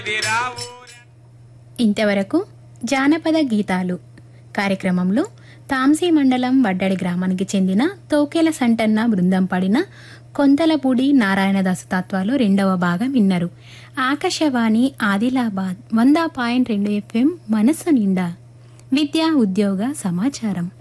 ఇంతవరకు జానపద గీతాలు కార్యక్రమంలో తాంసీ మండలం వడ్డడి గ్రామానికి చెందిన తోకేల సంటన్న బృందం పడిన కొంతలపూడి నారాయణదాసు తత్వాలు 2వ భాగం విన్నారు. ఆకాశవాణి ఆదిలాబాద్ 100.2 FM మనస్సు నిండా విద్యా ఉద్యోగ సమాచారం.